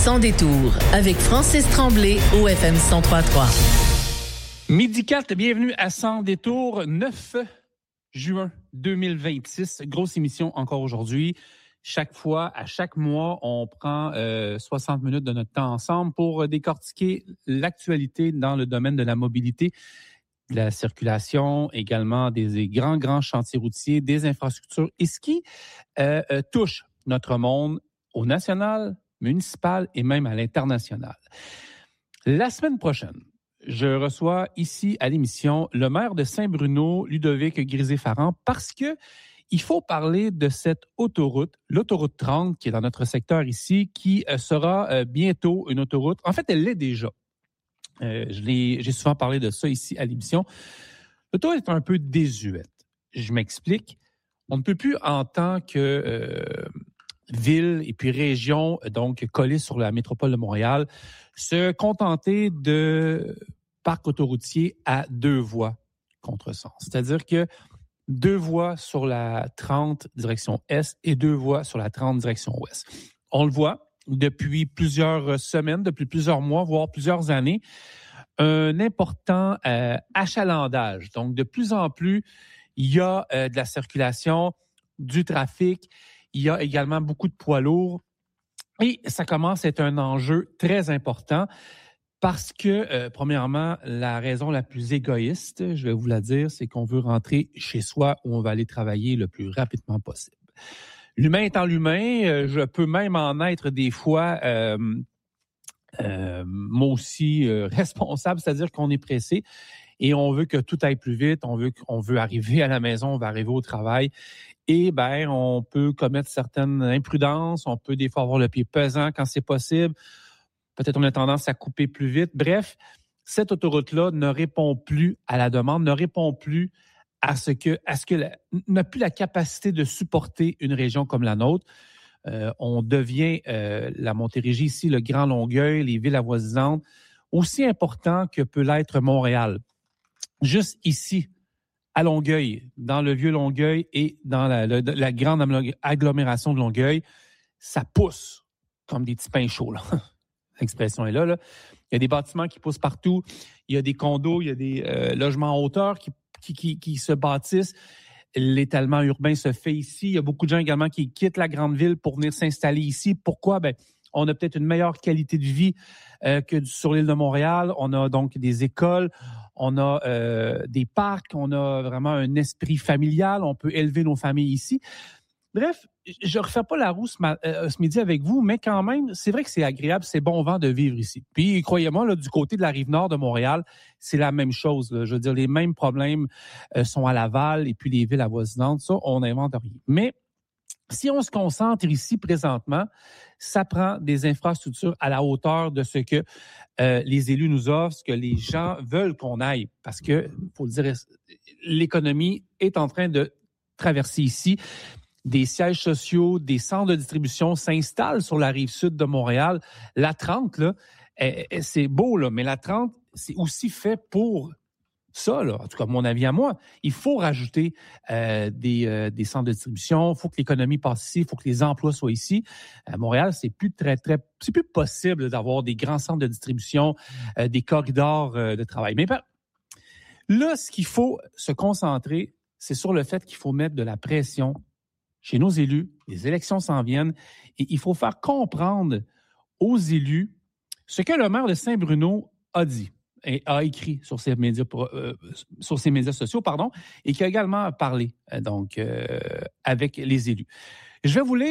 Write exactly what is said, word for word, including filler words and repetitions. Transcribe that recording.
Sans détour, avec Francis Tremblay au F M cent trois virgule trois. Midi quatre, bienvenue à Sans détour, neuf juin deux mille vingt-six. Grosse émission encore aujourd'hui. Chaque fois, à chaque mois, on prend euh, soixante minutes de notre temps ensemble pour décortiquer l'actualité dans le domaine de la mobilité, de la circulation, également des, des grands, grands chantiers routiers, des infrastructures et ce qui euh, euh, touche notre monde au national, municipal et même à l'international. La semaine prochaine, je reçois ici à l'émission le maire de Saint-Bruno, Ludovic Grisé-Farrand, parce que il faut parler de cette autoroute, l'autoroute trente, qui est dans notre secteur ici, qui sera euh, bientôt une autoroute. En fait, elle l'est déjà. Euh, je l'ai, j'ai souvent parlé de ça ici à l'émission. L'autoroute est un peu désuète. Je m'explique. On ne peut plus, en tant que euh, ville et puis région, donc collée sur la métropole de Montréal, se contenter de parcs autoroutiers à deux voies contresens. C'est-à-dire que deux voies sur la trente direction est et deux voies sur la trente direction ouest. On le voit depuis plusieurs semaines, depuis plusieurs mois, voire plusieurs années, un important euh, achalandage. Donc, de plus en plus, il y a euh, de la circulation, du trafic, il y a également beaucoup de poids lourds et ça commence à être un enjeu très important. Parce que, euh, premièrement, la raison la plus égoïste, je vais vous la dire, c'est qu'on veut rentrer chez soi où on va aller travailler le plus rapidement possible. L'humain étant l'humain, euh, je peux même en être des fois, euh, euh, moi aussi, euh, responsable, c'est-à-dire qu'on est pressé et on veut que tout aille plus vite, on veut, on veut arriver à la maison, on veut arriver au travail. Et ben, on peut commettre certaines imprudences, on peut des fois avoir le pied pesant quand c'est possible. Peut-être on a tendance à couper plus vite. Bref, cette autoroute-là ne répond plus à la demande, ne répond plus à ce que, à ce que la, n'a plus la capacité de supporter une région comme la nôtre. Euh, on devient euh, la Montérégie ici, le Grand Longueuil, les villes avoisinantes, aussi important que peut l'être Montréal. Juste ici, à Longueuil, dans le vieux Longueuil et dans la, la, la grande agglomération de Longueuil, ça pousse comme des petits pains chauds, là. L'expression est là, là. Il y a des bâtiments qui poussent partout. Il y a des condos, il y a des euh, logements en hauteur qui, qui, qui, qui se bâtissent. L'étalement urbain se fait ici. Il y a beaucoup de gens également qui quittent la grande ville pour venir s'installer ici. Pourquoi? Ben, on a peut-être une meilleure qualité de vie euh, que sur l'île de Montréal. On a donc des écoles, on a euh, des parcs, on a vraiment un esprit familial. On peut élever nos familles ici. Bref, je ne refais pas la roue ce, ma- euh, ce midi avec vous, mais quand même, c'est vrai que c'est agréable, c'est bon vent de vivre ici. Puis, croyez-moi, là, du côté de la Rive-Nord de Montréal, c'est la même chose. Là. Je veux dire, les mêmes problèmes euh, sont à Laval et puis les villes avoisinantes. Ça, on n'invente rien. Mais si on se concentre ici présentement, ça prend des infrastructures à la hauteur de ce que euh, les élus nous offrent, ce que les gens veulent qu'on aille. Parce que, faut le dire, l'économie est en train de traverser ici. Des sièges sociaux, des centres de distribution s'installent sur la rive sud de Montréal. La trente, là, c'est beau, là, mais la trente, c'est aussi fait pour ça, là. En tout cas, mon avis à moi. Il faut rajouter euh, des, euh, des centres de distribution. Il faut que l'économie passe ici. Il faut que les emplois soient ici. À Montréal, c'est plus très, très, c'est plus possible d'avoir des grands centres de distribution, euh, des corridors euh, de travail. Mais là, ce qu'il faut se concentrer, c'est sur le fait qu'il faut mettre de la pression chez nos élus. Les élections s'en viennent et il faut faire comprendre aux élus ce que le maire de Saint-Bruno a dit et a écrit sur ses médias, euh, sur ses médias sociaux, pardon, et qui a également parlé euh, donc euh, avec les élus. Je vais vous lire